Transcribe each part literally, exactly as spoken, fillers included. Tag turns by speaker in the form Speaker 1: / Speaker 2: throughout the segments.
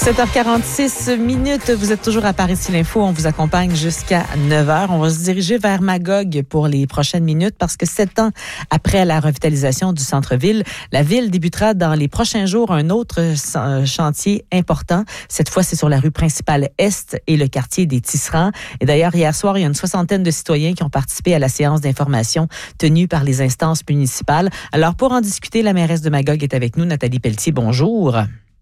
Speaker 1: sept heures quarante-six minutes, vous êtes toujours à Paris ici l'Info. On vous accompagne jusqu'à neuf heures. On va se diriger vers Magog pour les prochaines minutes parce que sept ans après la revitalisation du centre-ville, la ville débutera dans les prochains jours un autre chantier important. Cette fois, c'est sur la rue principale Est et le quartier des Tisserands. Et d'ailleurs, hier soir, il y a une soixantaine de citoyens qui ont participé à la séance d'information tenue par les instances municipales. Alors, pour en discuter, la mairesse de Magog est avec nous, Nathalie Pelletier. Bonjour.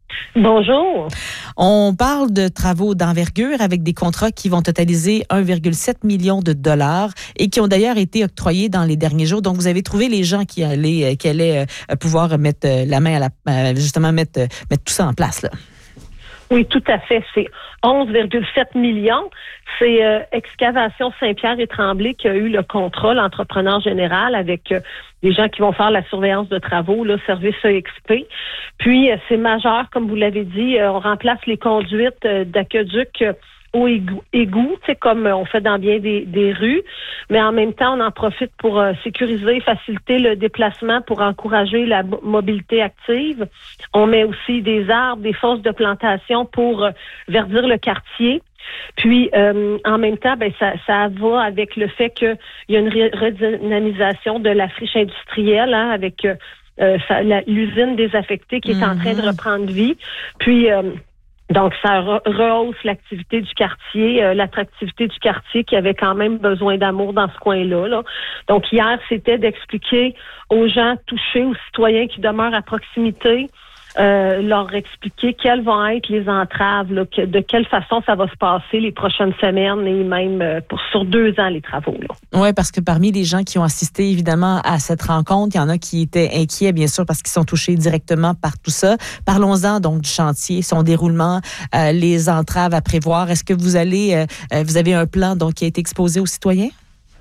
Speaker 2: Bonjour.
Speaker 1: On parle de travaux d'envergure avec des contrats qui vont totaliser un virgule sept million de dollars et qui ont d'ailleurs été octroyés dans les derniers jours. Donc, vous avez trouvé les gens qui allaient, qui allaient pouvoir mettre la main à la, justement mettre, mettre tout ça en place, là.
Speaker 2: Oui, tout à fait. C'est onze virgule sept millions. C'est euh, Excavation Saint-Pierre et Tremblay qui a eu le contrat, l'entrepreneur général, avec euh, des gens qui vont faire la surveillance de travaux, là, service E X P. Puis, euh, c'est majeur, comme vous l'avez dit, euh, on remplace les conduites euh, d'aqueduc euh, au égout, égout tu sais, comme on fait dans bien des, des rues, mais en même temps, on en profite pour euh, sécuriser, faciliter le déplacement pour encourager la mobilité active. On met aussi des arbres, des fosses de plantation pour euh, verdir le quartier. Puis, euh, en même temps, ben ça, ça va avec le fait qu'il y a une redynamisation de la friche industrielle, hein, avec euh, ça, la, l'usine désaffectée qui est mm-hmm. en train de reprendre vie. Puis, euh, donc, ça re- rehausse l'activité du quartier, euh, l'attractivité du quartier qui avait quand même besoin d'amour dans ce coin-là. Là. Donc, hier, c'était d'expliquer aux gens touchés, aux citoyens qui demeurent à proximité, euh, leur expliquer quelles vont être les entraves, là, que, de quelle façon ça va se passer les prochaines semaines et même euh, pour sur deux ans les travaux.
Speaker 1: Oui, parce que parmi les gens qui ont assisté évidemment à cette rencontre, il y en a qui étaient inquiets, bien sûr, parce qu'ils sont touchés directement par tout ça. Parlons-en donc du chantier, son déroulement, euh, les entraves à prévoir. Est-ce que vous allez, euh, vous avez un plan donc qui a été exposé aux citoyens?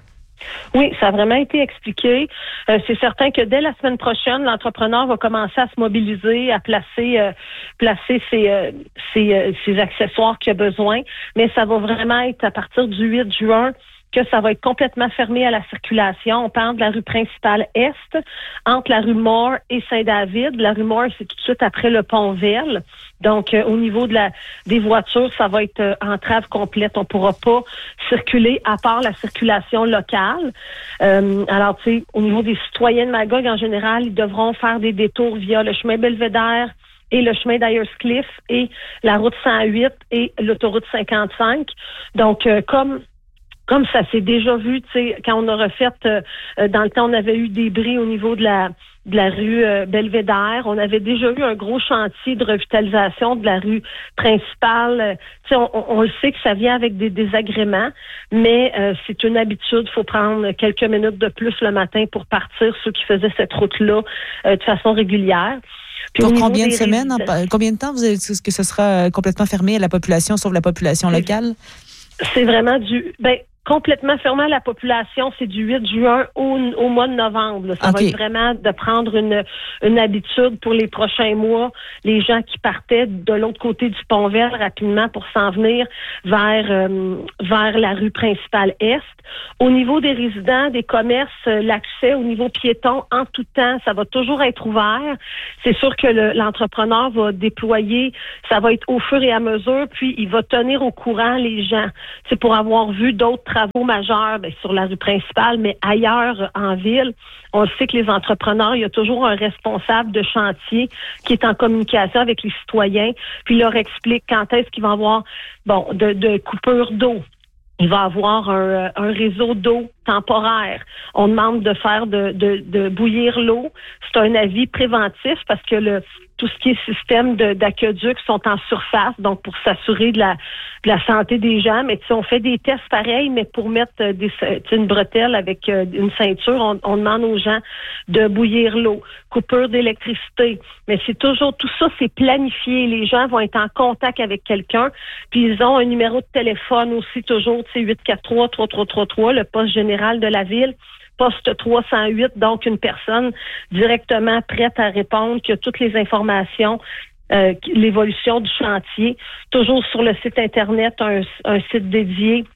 Speaker 2: Oui, ça a vraiment été expliqué. Euh, c'est certain que dès la semaine prochaine, l'entrepreneur va commencer à se mobiliser, à placer euh, placer ses, euh, ses, euh, ses accessoires qu'il a besoin. Mais ça va vraiment être à partir du huit juin que ça va être complètement fermé à la circulation. On parle de la rue principale Est, entre la rue Moore et Saint-David. La rue Moore, c'est tout de suite après le pont Velle. Donc, euh, au niveau de la des voitures, ça va être euh, entrave complète. On pourra pas circuler à part la circulation locale. Euh, alors, tu sais, au niveau des citoyens de Magog, en général, ils devront faire des détours via le chemin Belvédère et le chemin d'Ayerscliff et la route cent huit et l'autoroute cinquante-cinq. Donc, euh, comme Comme ça s'est déjà vu, tu sais, quand on a refait, euh, dans le temps, on avait eu des bris au niveau de la de la rue euh, Belvédère. On avait déjà eu un gros chantier de revitalisation de la rue principale. Tu sais, on, on le sait que ça vient avec des désagréments, mais euh, c'est une habitude. Il faut prendre quelques minutes de plus le matin pour partir, ceux qui faisaient cette route-là euh, de façon régulière.
Speaker 1: Puis pour combien de semaines, résidents, en, combien de temps vous avez, est-ce que ce sera complètement fermé à la population, sauf la population locale?
Speaker 2: C'est vraiment du... Ben, complètement fermé à la population, c'est du huit juin au, au mois de novembre. Là. Ça okay. va être vraiment de prendre une, une habitude pour les prochains mois. Les gens qui partaient de l'autre côté du Pont-Vert rapidement pour s'en venir vers, euh, vers la rue principale Est. Au niveau des résidents, des commerces, l'accès au niveau piéton, en tout temps, ça va toujours être ouvert. C'est sûr que le, l'entrepreneur va déployer, ça va être au fur et à mesure, puis il va tenir au courant les gens. C'est pour avoir vu d'autres travaux majeurs bien, sur la rue principale, mais ailleurs en ville. On sait que les entrepreneurs, il y a toujours un responsable de chantier qui est en communication avec les citoyens, puis leur explique quand est-ce qu'ils vont avoir bon de, de coupure d'eau. Il va avoir un, un réseau d'eau temporaire. On demande de faire de, de, de bouillir l'eau. C'est un avis préventif parce que le tout ce qui est système de, d'aqueduc sont en surface, donc pour s'assurer de la, de la santé des gens. Mais tu sais, on fait des tests pareils, mais pour mettre des, une bretelle avec une ceinture, on, on demande aux gens de bouillir l'eau. Coupure d'électricité. Mais c'est toujours, tout ça, c'est planifié. Les gens vont être en contact avec quelqu'un, puis ils ont un numéro de téléphone aussi, toujours, tu sais, huit quatre trois trois trois trois trois, le poste général de la ville. Poste trois cent huit, donc une personne directement prête à répondre, qui a toutes les informations, euh, l'évolution du chantier. Toujours sur le site Internet, un, un site dédié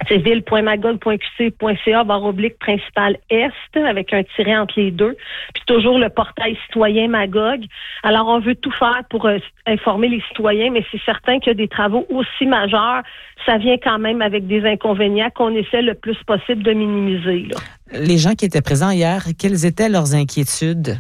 Speaker 2: c'est ville point magog point q c point c a barre oblique principal est avec un tiret entre les deux. Puis toujours le portail citoyen Magog. Alors, on veut tout faire pour euh, informer les citoyens, mais c'est certain que des travaux aussi majeurs, ça vient quand même avec des inconvénients qu'on essaie le plus possible de minimiser, là.
Speaker 1: Les gens qui étaient présents hier, quelles étaient leurs inquiétudes?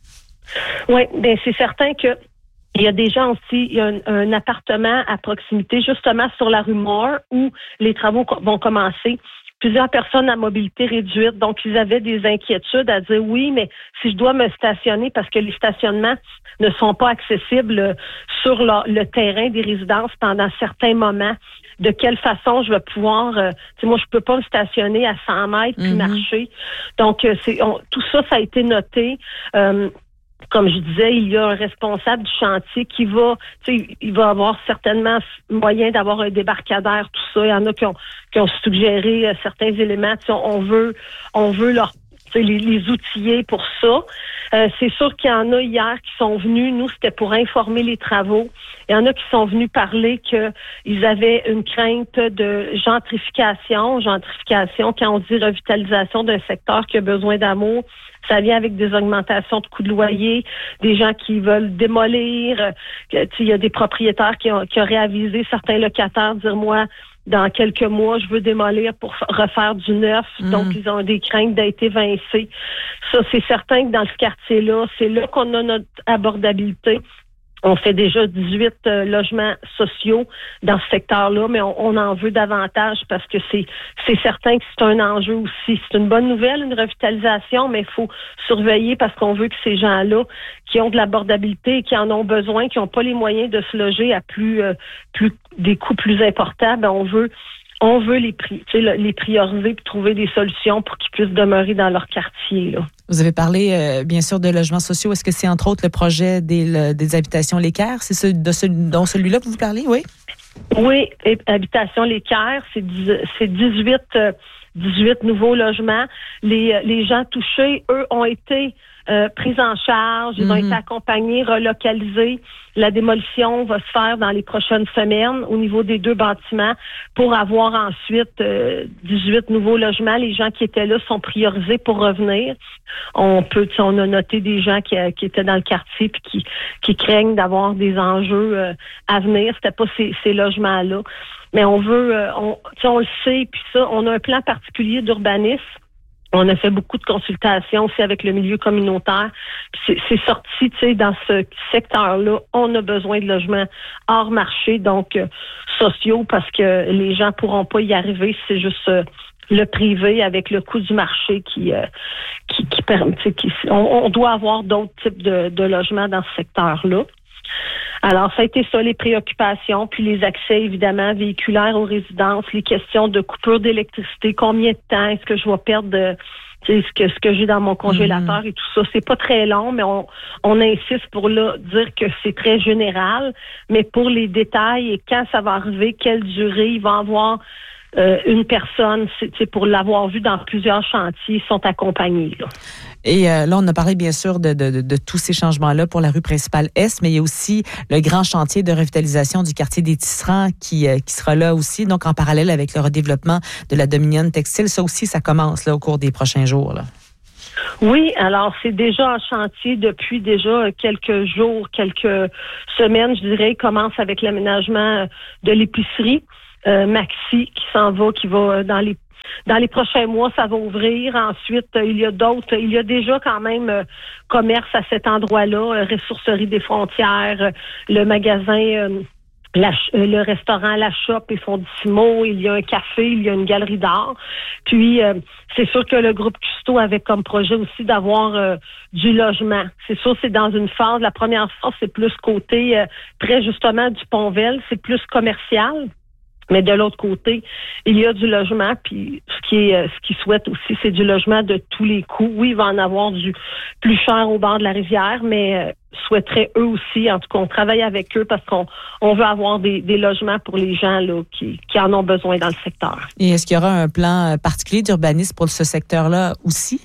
Speaker 2: Oui, bien c'est certain que il y a des gens aussi, il y a un, un appartement à proximité, justement sur la rue Moore, où les travaux vont commencer. Plusieurs personnes à mobilité réduite, donc ils avaient des inquiétudes à dire oui, mais si je dois me stationner parce que les stationnements ne sont pas accessibles sur le, le terrain des résidences pendant certains moments, de quelle façon je vais pouvoir, euh, tu sais, moi je peux pas me stationner à cent mètres puis mm-hmm. marcher. Donc euh, c'est on, tout ça, ça a été noté. Euh, Comme je disais, il y a un responsable du chantier qui va, tu sais, il va avoir certainement moyen d'avoir un débarcadère, tout ça. Il y en a qui ont, qui ont suggéré euh, certains éléments. Tu sais, on veut, on veut leur, tu sais, les, les outiller pour ça. Euh, c'est sûr qu'il y en a hier qui sont venus. Nous, c'était pour informer les travaux. Il y en a qui sont venus parler qu'ils avaient une crainte de gentrification. Gentrification, quand on dit revitalisation d'un secteur qui a besoin d'amour, ça vient avec des augmentations de coûts de loyer, des gens qui veulent démolir. Il y a des propriétaires qui, ont, qui auraient avisé certains locataires, dire moi, dans quelques mois, je veux démolir pour refaire du neuf. Mmh. Donc, ils ont des craintes d'être évincés. Ça, c'est certain que dans ce quartier-là, c'est là qu'on a notre abordabilité. On fait déjà dix-huit euh, logements sociaux dans ce secteur-là, mais on, on en veut davantage parce que c'est c'est certain que c'est un enjeu aussi. C'est une bonne nouvelle, une revitalisation, mais il faut surveiller parce qu'on veut que ces gens-là qui ont de l'abordabilité et qui en ont besoin, qui n'ont pas les moyens de se loger à plus euh, plus des coûts plus importants, ben on veut on veut les pri- tu sais, les prioriser et trouver des solutions pour qu'ils puissent demeurer dans leur quartier, là.
Speaker 1: Vous avez parlé, euh, bien sûr, de logements sociaux. Est-ce que c'est, entre autres, le projet des, le, des habitations L'Équerre? C'est ce, de ce, dont celui-là que vous parlez, oui?
Speaker 2: Oui, et, Habitation L'Équerre, c'est, c'est dix-huit, euh, dix-huit nouveaux logements. Les, les gens touchés, eux, ont été euh, pris en charge. Ils mm-hmm. ont été accompagnés, relocalisés. La démolition va se faire dans les prochaines semaines au niveau des deux bâtiments pour avoir ensuite euh, dix-huit nouveaux logements. Les gens qui étaient là sont priorisés pour revenir. On peut, on a noté des gens qui, qui étaient dans le quartier puis qui, qui craignent d'avoir des enjeux euh, à venir. C'était pas ces, ces logements-là. Mais on veut, euh, on, on le sait, puis ça, on a un plan particulier d'urbanisme. On a fait beaucoup de consultations aussi avec le milieu communautaire. Puis c'est, c'est sorti, tu sais, dans ce secteur-là, on a besoin de logements hors marché, donc euh, sociaux, parce que les gens pourront pas y arriver. C'est juste euh, le privé avec le coût du marché qui euh, qui, qui permet. Qui, on, on doit avoir d'autres types de, de logements dans ce secteur-là. Alors, ça a été ça, les préoccupations, puis les accès, évidemment, véhiculaires aux résidences, les questions de coupure d'électricité, combien de temps est-ce que je vais perdre de, tu sais, ce que, ce que j'ai dans mon congélateur et tout ça. C'est pas très long, mais on, on insiste pour là dire que c'est très général, mais pour les détails et quand ça va arriver, quelle durée il va avoir euh, une personne, c'est, c'est pour l'avoir vu dans plusieurs chantiers, ils sont accompagnés, là.
Speaker 1: Et euh, là, on a parlé bien sûr de, de, de, de tous ces changements-là pour la rue principale Est, mais il y a aussi le grand chantier de revitalisation du quartier des Tisserands qui, euh, qui sera là aussi, donc en parallèle avec le redéveloppement de la Dominion Textile. Ça aussi, ça commence là au cours des prochains jours, là.
Speaker 2: Oui, alors c'est déjà en chantier depuis déjà quelques jours, quelques semaines, je dirais. Il commence avec l'aménagement de l'épicerie euh, Maxi qui s'en va, qui va dans les Dans les prochains mois, ça va ouvrir. Ensuite, il y a d'autres. Il y a déjà quand même euh, commerce à cet endroit-là, euh, Ressourcerie des Frontières, euh, le magasin, euh, la, euh, le restaurant La Shop et Fondissimo. Il y a un café, il y a une galerie d'art. Puis, euh, c'est sûr que le groupe Custo avait comme projet aussi d'avoir euh, du logement. C'est sûr, c'est dans une phase. La première phase, c'est plus côté, euh, près justement du Pont-Vel. C'est plus commercial. Mais de l'autre côté, il y a du logement, puis ce qui est, ce qu'ils souhaitent aussi, c'est du logement de tous les coûts. Oui, il va en avoir du plus cher au bord de la rivière, mais euh, souhaiteraient eux aussi, en tout cas, on travaille avec eux parce qu'on on veut avoir des, des logements pour les gens là qui, qui en ont besoin dans le secteur.
Speaker 1: Et est-ce qu'il y aura un plan particulier d'urbanisme pour ce secteur-là aussi?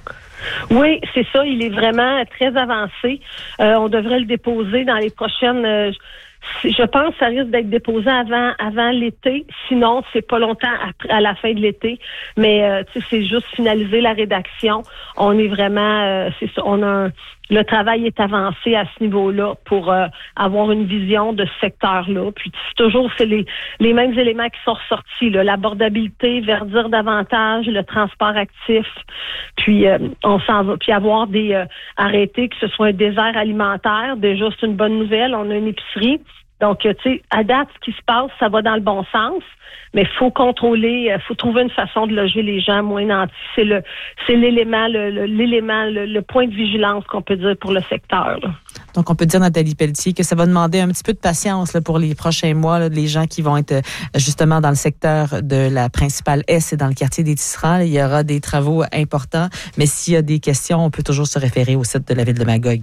Speaker 2: Oui, c'est ça. Il est vraiment très avancé. Euh, on devrait le déposer dans les prochaines... Euh, je pense que ça risque d'être déposé avant avant l'été. Sinon, c'est pas longtemps après, à la fin de l'été. Mais euh, tu sais, c'est juste finaliser la rédaction. On est vraiment, euh, c'est ça, on a un, le travail est avancé à ce niveau-là pour euh, avoir une vision de ce secteur-là. Puis toujours, c'est les, les mêmes éléments qui sont ressortis, là, l'abordabilité, verdir davantage, le transport actif. Puis euh, on s'en va. Puis avoir des euh, arrêtés, que ce soit un désert alimentaire, déjà c'est une bonne nouvelle. On a une épicerie. Donc, tu sais, à date, ce qui se passe, ça va dans le bon sens, mais il faut contrôler, il faut trouver une façon de loger les gens moins nantis. C'est le, c'est l'élément, le, le, l'élément, le, le point de vigilance qu'on peut dire pour le secteur, là.
Speaker 1: Donc, on peut dire, Nathalie Pelletier, que ça va demander un petit peu de patience là, pour les prochains mois, là, les gens qui vont être justement dans le secteur de la principale S et dans le quartier des Tisserands. Il y aura des travaux importants, mais s'il y a des questions, on peut toujours se référer au site de la Ville de Magog.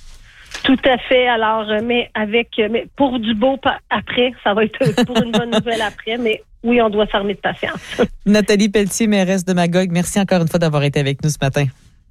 Speaker 2: Tout à fait. Alors, mais avec, mais pour du beau après, ça va être pour une bonne nouvelle après, mais oui, on doit s'armer de patience.
Speaker 1: Nathalie Pelletier, mairesse de Magog, merci encore une fois d'avoir été avec nous ce matin.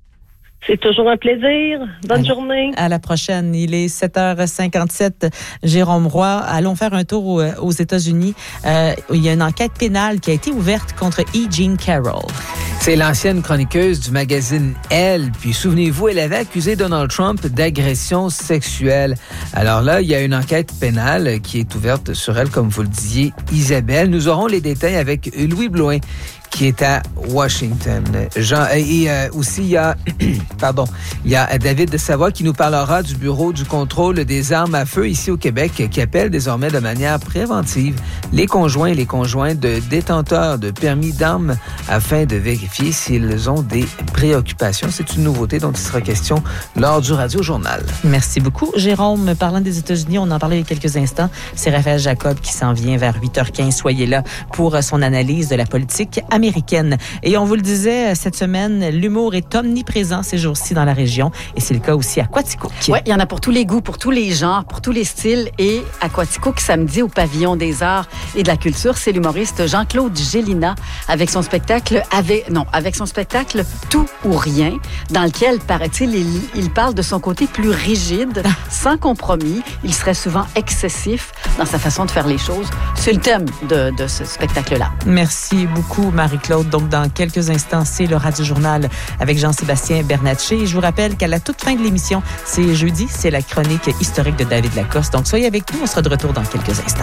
Speaker 2: C'est toujours un plaisir. Bonne à journée.
Speaker 1: À la prochaine. Il est sept heures cinquante-sept. Jérôme Roy, allons faire un tour aux États-Unis. Euh, il y a une enquête pénale qui a été ouverte contre E. Jean Carroll.
Speaker 3: C'est l'ancienne chroniqueuse du magazine Elle. Puis souvenez-vous, elle avait accusé Donald Trump d'agression sexuelle. Alors là, il y a une enquête pénale qui est ouverte sur elle, comme vous le disiez, Isabelle. Nous aurons les détails avec Louis Blouin, qui est à Washington. Jean, et euh, aussi, il y a, pardon, il y a David de Savoie qui nous parlera du Bureau du contrôle des armes à feu ici au Québec, qui appelle désormais de manière préventive les conjoints et les conjointes de détenteurs de permis d'armes afin de vérifier s'ils ont des préoccupations. C'est une nouveauté dont il sera question lors du Radio Journal.
Speaker 1: Merci beaucoup. Jérôme, parlant des États-Unis, on en parlait il y a quelques instants. C'est Raphaël Jacob qui s'en vient vers huit heures quinze. Soyez là pour son analyse de la politique américaine. américaine. Et on vous le disait cette semaine, l'humour est omniprésent ces jours-ci dans la région. Et c'est le cas aussi à Quaticook.
Speaker 4: Oui, il y en a pour tous les goûts, pour tous les genres, pour tous les styles. Et à Quaticook, samedi, au Pavillon des Arts et de la Culture, c'est l'humoriste Jean-Claude Gélina avec son spectacle, avec, non, avec son spectacle Tout ou Rien, dans lequel, paraît-il, il, il parle de son côté plus rigide, sans compromis. Il serait souvent excessif dans sa façon de faire les choses. C'est le thème de, de ce spectacle-là.
Speaker 1: Merci beaucoup, Marie-Claude. Donc, dans quelques instants, c'est le Radio Journal avec Jean-Sébastien Bernatchez. Et je vous rappelle qu'à la toute fin de l'émission, c'est jeudi, c'est la chronique historique de David Lacoste. Donc, soyez avec nous. On sera de retour dans quelques instants.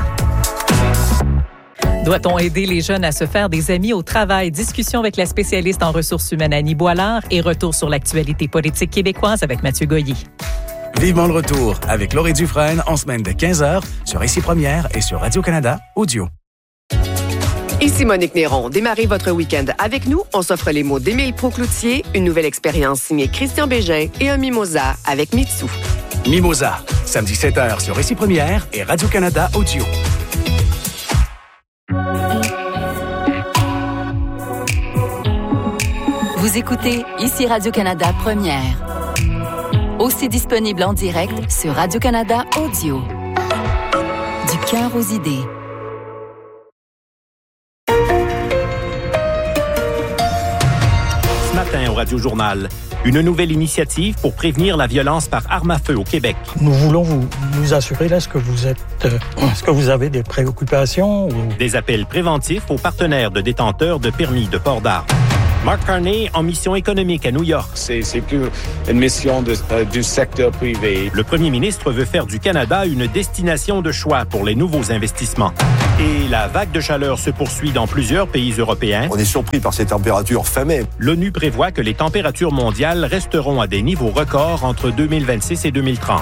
Speaker 5: Doit-on aider les jeunes à se faire des amis au travail? Discussion avec la spécialiste en ressources humaines Annie Boilard et retour sur l'actualité politique québécoise avec Mathieu Goyer.
Speaker 6: Vivement le retour avec Laurie Dufresne en semaine de quinze heures sur Ici Première et sur Radio-Canada Audio.
Speaker 7: Ici Monique Néron. Démarrez votre week-end avec nous. On s'offre les mots d'Émile Proucloutier, une nouvelle expérience signée Christian Bégin et un mimosa avec Mitsu.
Speaker 6: Mimosa, samedi sept heures sur Ici Première et Radio-Canada Audio.
Speaker 8: Vous écoutez Ici Radio-Canada Première. Aussi disponible en direct sur Radio-Canada Audio. Du cœur aux idées.
Speaker 9: Ce matin au Radio Journal, une nouvelle initiative pour prévenir la violence par arme à feu au Québec.
Speaker 10: Nous voulons vous, vous assurer, là, est-ce que vous êtes, euh, est-ce que vous avez des préoccupations? Ou...
Speaker 9: Des appels préventifs aux partenaires de détenteurs de permis de port d'armes. Mark Carney en mission économique à New York.
Speaker 11: C'est, c'est plus une mission de, euh, du secteur privé.
Speaker 9: Le premier ministre veut faire du Canada une destination de choix pour les nouveaux investissements. Et la vague de chaleur se poursuit dans plusieurs pays européens.
Speaker 12: On est surpris par ces températures famées.
Speaker 9: L'ONU prévoit que les températures mondiales resteront à des niveaux records entre deux mille vingt-six et deux mille trente.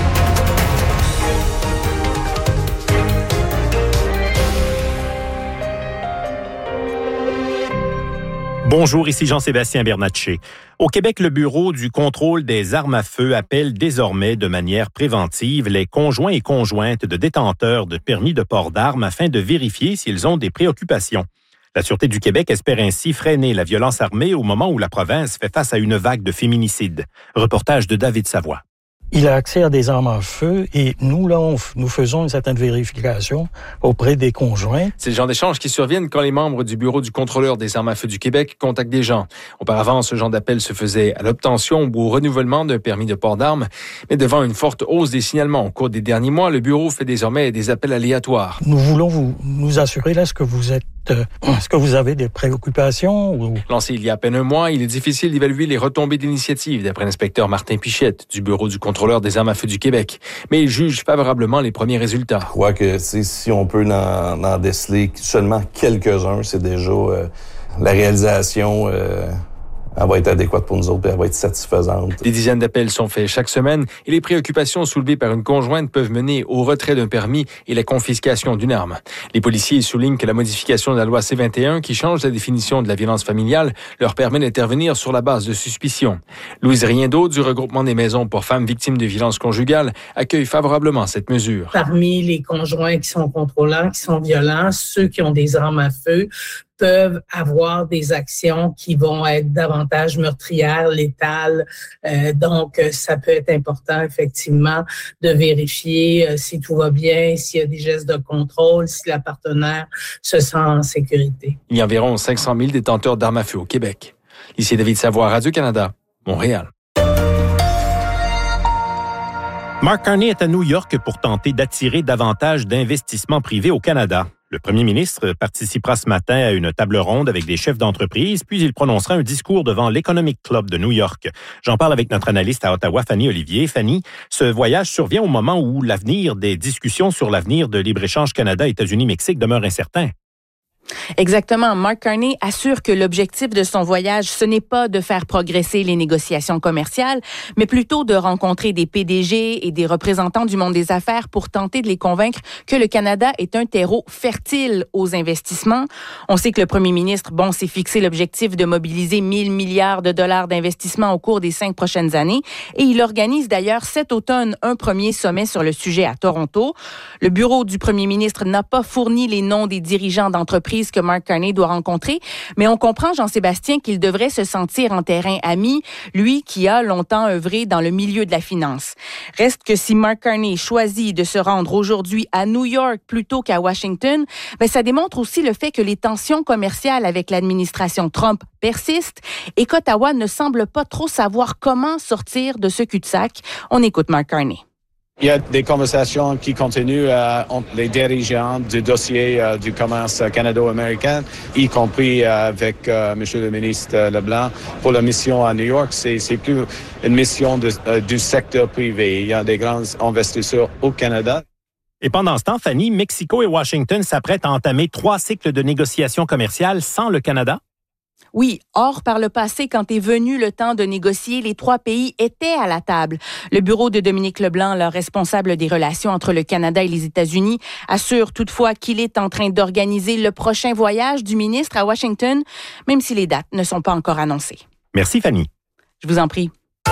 Speaker 9: Bonjour, ici Jean-Sébastien Bernatchez. Au Québec, le Bureau du contrôle des armes à feu appelle désormais de manière préventive les conjoints et conjointes de détenteurs de permis de port d'armes afin de vérifier s'ils ont des préoccupations. La Sûreté du Québec espère ainsi freiner la violence armée au moment où la province fait face à une vague de féminicides. Reportage de David Savoie.
Speaker 10: il a accès à des armes à feu et nous, là, on, nous faisons une certaine vérification auprès des conjoints.
Speaker 13: C'est le genre d'échanges qui surviennent quand les membres du bureau du contrôleur des armes à feu du Québec contactent des gens. Auparavant, ce genre d'appel se faisait à l'obtention ou au renouvellement d'un permis de port d'armes. Mais devant une forte hausse des signalements au cours des derniers mois, le bureau fait désormais des appels aléatoires.
Speaker 10: Nous voulons vous, nous assurer, là, est-ce que vous êtes, euh, est-ce que vous avez des préoccupations ou...
Speaker 13: Lancé il y a à peine un mois, il est difficile d'évaluer les retombées d'initiative, d'après l'inspecteur Martin Pichette du bureau du contrôleur des armes à feu du Québec. Mais il juge favorablement les premiers résultats.
Speaker 14: Je crois que si on peut en, en déceler seulement quelques-uns, c'est déjà euh, la réalisation... Euh Elle va être adéquate pour nous autres et elle va être satisfaisante.
Speaker 13: Des dizaines d'appels sont faits chaque semaine et les préoccupations soulevées par une conjointe peuvent mener au retrait d'un permis et la confiscation d'une arme. Les policiers soulignent que la modification de la loi C vingt et un, qui change la définition de la violence familiale, leur permet d'intervenir sur la base de suspicion. Louise Riendeau, du regroupement des maisons pour femmes victimes de violences conjugales, accueille favorablement cette mesure.
Speaker 15: Parmi les conjoints qui sont contrôlants, qui sont violents, ceux qui ont des armes à feu, peuvent avoir des actions qui vont être davantage meurtrières, létales. Euh, donc, ça peut être important, effectivement, de vérifier euh, si tout va bien, s'il y a des gestes de contrôle, si la partenaire se sent en sécurité.
Speaker 13: Il y a environ cinq cent mille détenteurs d'armes à feu au Québec. Ici David Savoie, Radio-Canada, Montréal.
Speaker 9: Mark Carney est à New York pour tenter d'attirer davantage d'investissements privés au Canada. Le premier ministre participera ce matin à une table ronde avec des chefs d'entreprise, puis il prononcera un discours devant l'Economic Club de New York. J'en parle avec notre analyste à Ottawa, Fanny Olivier. Fanny, ce voyage survient au moment où l'avenir des discussions sur l'avenir de libre-échange Canada-États-Unis-Mexique demeure incertain.
Speaker 16: Exactement. Mark Carney assure que l'objectif de son voyage, ce n'est pas de faire progresser les négociations commerciales, mais plutôt de rencontrer des P D G et des représentants du monde des affaires pour tenter de les convaincre que le Canada est un terreau fertile aux investissements. On sait que le premier ministre, bon, s'est fixé l'objectif de mobiliser mille milliards de dollars d'investissement au cours des cinq prochaines années et il organise d'ailleurs cet automne un premier sommet sur le sujet à Toronto. Le bureau du premier ministre n'a pas fourni les noms des dirigeants d'entreprises que Mark Carney doit rencontrer, mais on comprend, Jean-Sébastien, qu'il devrait se sentir en terrain ami, lui qui a longtemps œuvré dans le milieu de la finance. Reste que si Mark Carney choisit de se rendre aujourd'hui à New York plutôt qu'à Washington, ben ça démontre aussi le fait que les tensions commerciales avec l'administration Trump persistent et qu'Ottawa ne semble pas trop savoir comment sortir de ce cul-de-sac. On écoute Mark Carney.
Speaker 11: Il y a des conversations qui continuent euh, entre les dirigeants du dossier euh, du commerce canado-américain, y compris euh, avec euh, M. le ministre Leblanc. Pour la mission à New York, c'est, c'est plus une mission de, euh, du secteur privé. Il y a des grands investisseurs au Canada.
Speaker 9: Et pendant ce temps, Fanny, Mexico et Washington s'apprêtent à entamer trois cycles de négociations commerciales sans le Canada?
Speaker 16: Oui, or, par le passé, quand est venu le temps de négocier, les trois pays étaient à la table. Le bureau de Dominique Leblanc, le responsable des relations entre le Canada et les États-Unis, assure toutefois qu'il est en train d'organiser le prochain voyage du ministre à Washington, même si les dates ne sont pas encore annoncées.
Speaker 9: Merci, Fanny.
Speaker 16: Je vous en prie.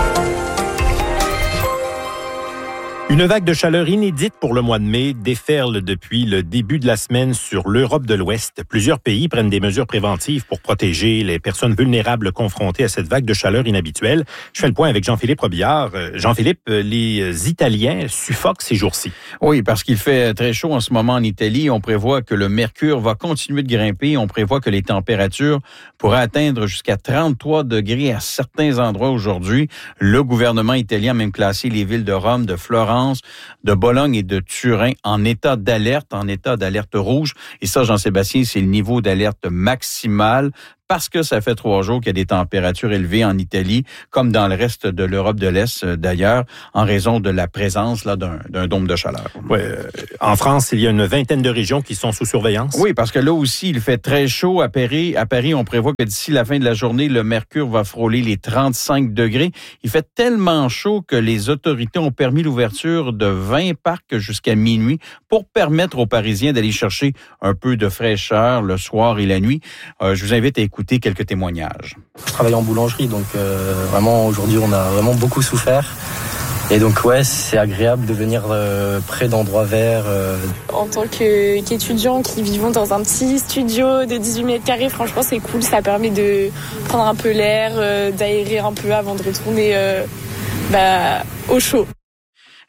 Speaker 9: Une vague de chaleur inédite pour le mois de mai déferle depuis le début de la semaine sur l'Europe de l'Ouest. Plusieurs pays prennent des mesures préventives pour protéger les personnes vulnérables confrontées à cette vague de chaleur inhabituelle. Je fais le point avec Jean-Philippe Robillard. Jean-Philippe, les Italiens suffoquent ces jours-ci.
Speaker 17: Oui, parce qu'il fait très chaud en ce moment en Italie. On prévoit que le mercure va continuer de grimper. On prévoit que les températures pourraient atteindre jusqu'à trente-trois degrés à certains endroits aujourd'hui. Le gouvernement italien a même classé les villes de Rome, de Florence, de Bologne et de Turin en état d'alerte, en état d'alerte rouge. Et ça, Jean-Sébastien, c'est le niveau d'alerte maximal parce que ça fait trois jours qu'il y a des températures élevées en Italie, comme dans le reste de l'Europe de l'Est d'ailleurs, en raison de la présence là, d'un, d'un dôme de chaleur.
Speaker 9: Ouais, euh, en France, il y a une vingtaine de régions qui sont sous surveillance.
Speaker 17: Oui, parce que là aussi, il fait très chaud à Paris. À Paris, on prévoit que d'ici la fin de la journée, le mercure va frôler les trente-cinq degrés. Il fait tellement chaud que les autorités ont permis l'ouverture de vingt parcs jusqu'à minuit pour permettre aux Parisiens d'aller chercher un peu de fraîcheur le soir et la nuit. Euh, je vous invite à écouter quelques témoignages.
Speaker 18: Je travaille en boulangerie, donc euh, vraiment aujourd'hui on a vraiment beaucoup souffert. Et donc ouais, c'est agréable de venir euh, près d'endroits verts. Euh.
Speaker 19: En tant que, qu'étudiant qui vivons dans un petit studio de dix-huit mètres carrés, franchement c'est cool, ça permet de prendre un peu l'air, euh, d'aérer un peu avant de retourner euh, bah, au chaud.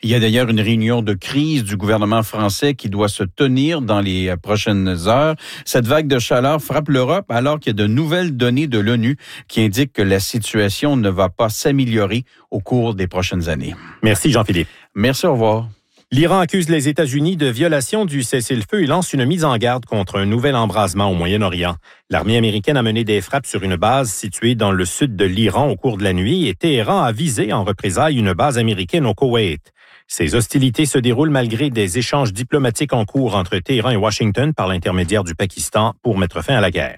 Speaker 17: Il y a d'ailleurs une réunion de crise du gouvernement français qui doit se tenir dans les prochaines heures. Cette vague de chaleur frappe l'Europe alors qu'il y a de nouvelles données de l'ONU qui indiquent que la situation ne va pas s'améliorer au cours des prochaines années.
Speaker 9: Merci Jean-Philippe.
Speaker 17: Merci, au revoir.
Speaker 9: L'Iran accuse les États-Unis de violation du cessez-le-feu et lance une mise en garde contre un nouvel embrasement au Moyen-Orient. L'armée américaine a mené des frappes sur une base située dans le sud de l'Iran au cours de la nuit et Téhéran a visé en représailles une base américaine au Koweït. Ces hostilités se déroulent malgré des échanges diplomatiques en cours entre Téhéran et Washington par l'intermédiaire du Pakistan pour mettre fin à la guerre.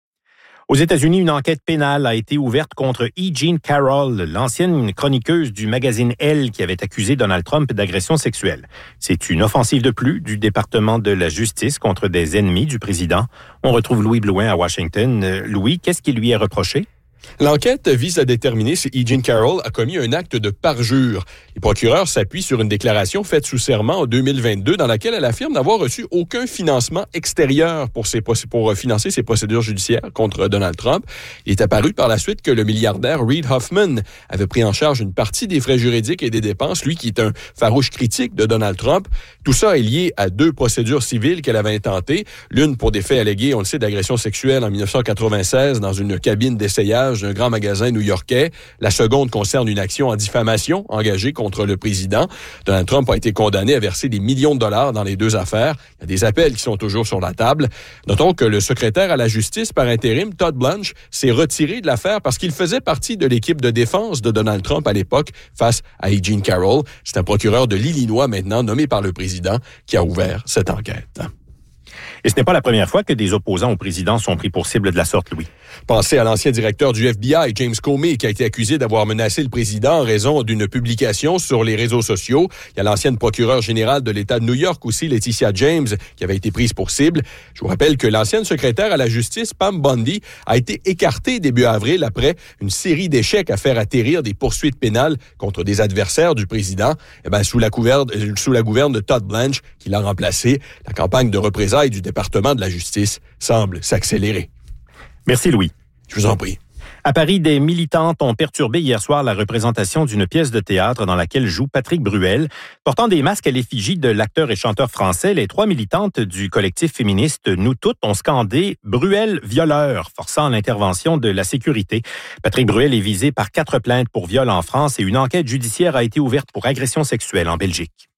Speaker 9: Aux États-Unis, une enquête pénale a été ouverte contre E. Jean Carroll, l'ancienne chroniqueuse du magazine Elle qui avait accusé Donald Trump d'agression sexuelle. C'est une offensive de plus du département de la justice contre des ennemis du président. On retrouve Louis Blouin à Washington. Euh, Louis, qu'est-ce qui lui est reproché?
Speaker 20: L'enquête vise à déterminer si E. Jean Carroll a commis un acte de parjure. Les procureurs s'appuient sur une déclaration faite sous serment en deux mille vingt-deux dans laquelle elle affirme n'avoir reçu aucun financement extérieur pour, ses, pour financer ses procédures judiciaires contre Donald Trump. Il est apparu par la suite que le milliardaire Reid Hoffman avait pris en charge une partie des frais juridiques et des dépenses, lui qui est un farouche critique de Donald Trump. Tout ça est lié à deux procédures civiles qu'elle avait intentées. L'une pour des faits allégués, on le sait, d'agression sexuelle en dix-neuf cent quatre-vingt-seize dans une cabine d'essayage d'un grand magasin new-yorkais. La seconde concerne une action en diffamation engagée contre le président. Donald Trump a été condamné à verser des millions de dollars dans les deux affaires. Il y a des appels qui sont toujours sur la table. Notons que le secrétaire à la justice par intérim, Todd Blanche, s'est retiré de l'affaire parce qu'il faisait partie de l'équipe de défense de Donald Trump à l'époque face à E. Jean Carroll. C'est un procureur de l'Illinois maintenant nommé par le président qui a ouvert cette enquête.
Speaker 9: Et ce n'est pas la première fois que des opposants au président sont pris pour cible de la sorte, Louis.
Speaker 20: Pensez à l'ancien directeur du F B I, James Comey, qui a été accusé d'avoir menacé le président en raison d'une publication sur les réseaux sociaux. Il y a l'ancienne procureure générale de l'État de New York aussi, Laetitia James, qui avait été prise pour cible. Je vous rappelle que l'ancienne secrétaire à la justice, Pam Bondi, a été écartée début avril après une série d'échecs à faire atterrir des poursuites pénales contre des adversaires du président. Eh bien, sous la gouverne, sous la gouverne de Todd Blanche, qui l'a remplacé, la campagne de représailles du département de la justice semble s'accélérer.
Speaker 9: Merci, Louis.
Speaker 20: Je vous en prie.
Speaker 9: À Paris, des militantes ont perturbé hier soir la représentation d'une pièce de théâtre dans laquelle joue Patrick Bruel. Portant des masques à l'effigie de l'acteur et chanteur français, les trois militantes du collectif féministe Nous Toutes ont scandé « Bruel violeur », forçant l'intervention de la sécurité. Patrick Bruel est visé par quatre plaintes pour viol en France et une enquête judiciaire a été ouverte pour agression sexuelle en Belgique.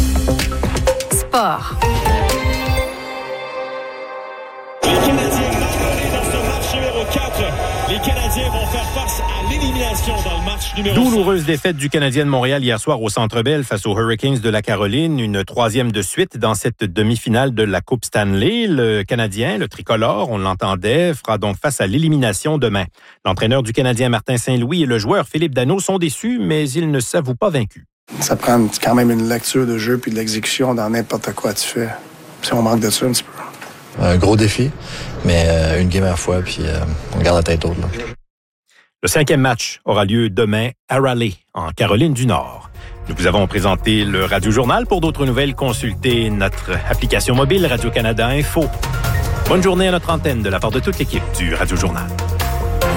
Speaker 8: Sport.
Speaker 21: Les Canadiens vont faire face à l'élimination dans le match numéro cinq.
Speaker 9: Douloureuse défaite du Canadien de Montréal hier soir au Centre Bell face aux Hurricanes de la Caroline, une troisième de suite dans cette demi-finale de la Coupe Stanley. Le Canadien, le tricolore, on l'entendait, fera donc face à l'élimination demain. L'entraîneur du Canadien, Martin Saint-Louis, et le joueur Philippe Danault sont déçus, mais ils ne s'avouent pas vaincus.
Speaker 22: Ça prend quand même une lecture de jeu puis de l'exécution dans n'importe quoi tu fais. Si on manque de ça un petit peu.
Speaker 18: Un gros défi, mais euh, une game à la fois, puis euh, on garde la tête haute. Là.
Speaker 9: Le cinquième match aura lieu demain à Raleigh, en Caroline du Nord. Nous vous avons présenté le Radio Journal. Pour d'autres nouvelles, consultez notre application mobile Radio-Canada Info. Bonne journée à notre antenne de la part de toute l'équipe du Radio Journal.